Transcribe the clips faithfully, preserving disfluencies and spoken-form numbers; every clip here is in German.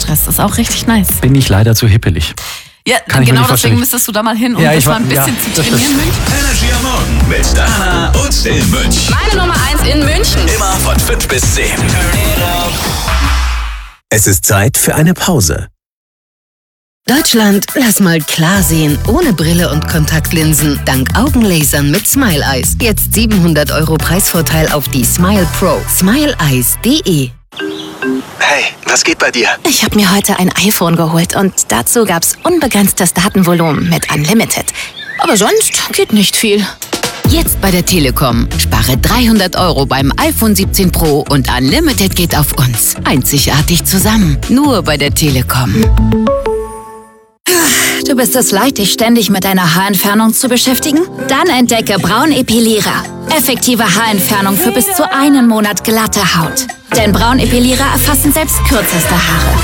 Stress. Ist auch richtig nice. Bin ich leider zu hippelig. Ja, Kann genau deswegen vorstellen. Müsstest du da mal hin, um ja, das war, mal ein bisschen ja, zu trainieren, München. Energy am Morgen mit Dana und den Münch. Meine Nummer eins in München. Immer von fünf bis zehn. Es ist Zeit für eine Pause. Deutschland, lass mal klar sehen. Ohne Brille und Kontaktlinsen. Dank Augenlasern mit Smile Eyes. Jetzt siebenhundert Euro Preisvorteil auf die Smile Pro. smile eyes punkt de. Hey, was geht bei dir? Ich habe mir heute ein iPhone geholt und dazu gab's unbegrenztes Datenvolumen mit Unlimited. Aber sonst geht nicht viel. Jetzt bei der Telekom. Spare dreihundert Euro beim iPhone siebzehn Pro und Unlimited geht auf uns. Einzigartig zusammen. Nur bei der Telekom. Du bist es leid, dich ständig mit deiner Haarentfernung zu beschäftigen? Dann entdecke Braunepilierer. Effektive Haarentfernung für bis zu einen Monat glatte Haut. Denn Braunepilierer erfassen selbst kürzeste Haare.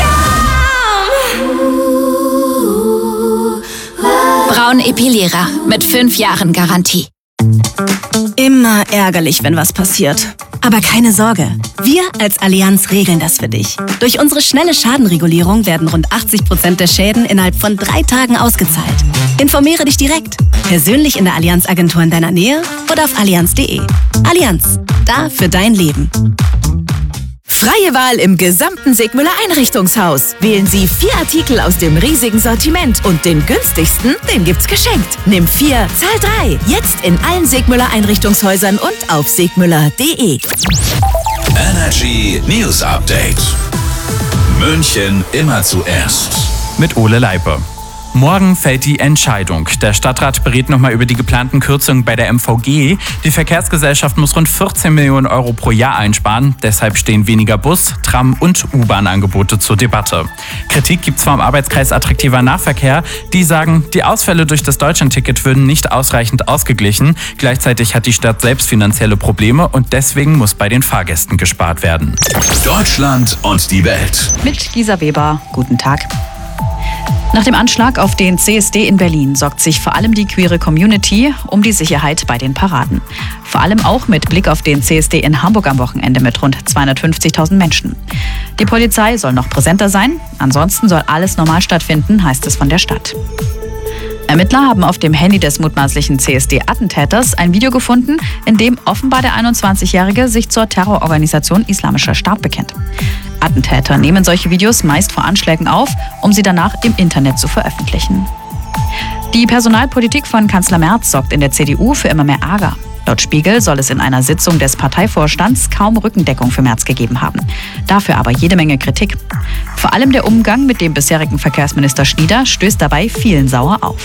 Braunepilierer mit fünf Jahren Garantie. Immer ärgerlich, wenn was passiert. Aber keine Sorge, wir als Allianz regeln das für dich. Durch unsere schnelle Schadenregulierung werden rund achtzig Prozent der Schäden innerhalb von drei Tagen ausgezahlt. Informiere dich direkt, persönlich in der Allianz-Agentur in deiner Nähe oder auf allianz punkt de. Allianz, da für dein Leben. Freie Wahl im gesamten Segmüller Einrichtungshaus. Wählen Sie vier Artikel aus dem riesigen Sortiment und den günstigsten, den gibt's geschenkt. Nimm vier, zahl drei. Jetzt in allen Segmüller Einrichtungshäusern und auf segmüller punkt de. Energy News Update. München immer zuerst. Mit Ole Leipe. Morgen fällt die Entscheidung. Der Stadtrat berät nochmal über die geplanten Kürzungen bei der M V G. Die Verkehrsgesellschaft muss rund vierzehn Millionen Euro pro Jahr einsparen. Deshalb stehen weniger Bus-, Tram- und U-Bahn-Angebote zur Debatte. Kritik gibt es vom Arbeitskreis Attraktiver Nahverkehr. Die sagen, die Ausfälle durch das Deutschlandticket würden nicht ausreichend ausgeglichen. Gleichzeitig hat die Stadt selbst finanzielle Probleme und deswegen muss bei den Fahrgästen gespart werden. Deutschland und die Welt. Mit Gisa Weber. Guten Tag. Nach dem Anschlag auf den C S D in Berlin sorgt sich vor allem die queere Community um die Sicherheit bei den Paraden. Vor allem auch mit Blick auf den C S D in Hamburg am Wochenende mit rund zweihundertfünfzigtausend Menschen. Die Polizei soll noch präsenter sein, ansonsten soll alles normal stattfinden, heißt es von der Stadt. Ermittler haben auf dem Handy des mutmaßlichen C S D-Attentäters ein Video gefunden, in dem offenbar der einundzwanzigjährige sich zur Terrororganisation Islamischer Staat bekennt. Attentäter nehmen solche Videos meist vor Anschlägen auf, um sie danach im Internet zu veröffentlichen. Die Personalpolitik von Kanzler Merz sorgt in der C D U für immer mehr Ärger. Laut Spiegel soll es in einer Sitzung des Parteivorstands kaum Rückendeckung für Merz gegeben haben. Dafür aber jede Menge Kritik. Vor allem der Umgang mit dem bisherigen Verkehrsminister Schnieder stößt dabei vielen sauer auf.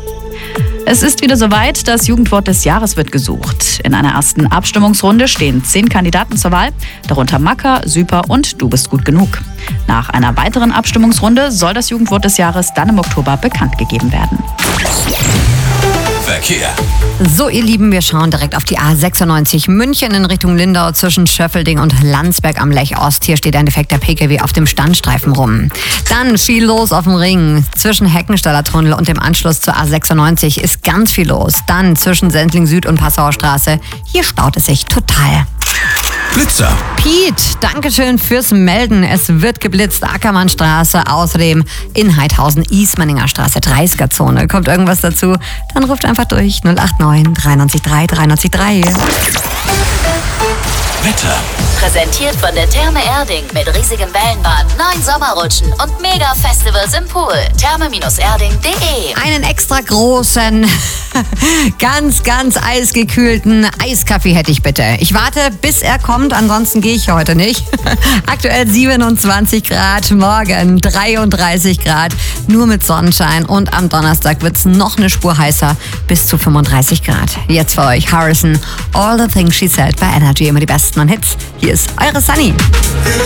Es ist wieder soweit, das Jugendwort des Jahres wird gesucht. In einer ersten Abstimmungsrunde stehen zehn Kandidaten zur Wahl, darunter Macker, Süper und Du bist gut genug. Nach einer weiteren Abstimmungsrunde soll das Jugendwort des Jahres dann im Oktober bekannt gegeben werden. Verkehr. So, ihr Lieben, wir schauen direkt auf die A sechsundneunzig München in Richtung Lindau zwischen Schöffelding und Landsberg am Lech Ost. Hier steht ein defekter P K W auf dem Standstreifen rum. Dann viel los auf dem Ring. Zwischen Heckenstaller Tunnel und dem Anschluss zur A sechsundneunzig ist ganz viel los. Dann zwischen Sendling Süd und Passauer Straße. Hier staut es sich total. Blitzer. Pete, Dankeschön fürs Melden. Es wird geblitzt. Ackermannstraße, außerdem in Heidhausen, Ismaninger Straße, dreißiger Zone. Kommt irgendwas dazu? Dann ruft einfach durch null acht neun drei neun drei drei neun drei. Wetter. Präsentiert von der Therme Erding mit riesigem Wellenbad, neun Sommerrutschen und Mega-Festivals im Pool. therme erding punkt de. Einen extra großen, ganz, ganz eisgekühlten Eiskaffee hätte ich bitte. Ich warte, bis er kommt, ansonsten gehe ich heute nicht. Aktuell siebenundzwanzig Grad, morgen dreiunddreißig Grad, nur mit Sonnenschein und am Donnerstag wird es noch eine Spur heißer, bis zu fünfunddreißig Grad. Jetzt für euch Harrison, All the Things She Said bei Energy, immer die besten Hits. Hier ist eure Sunny.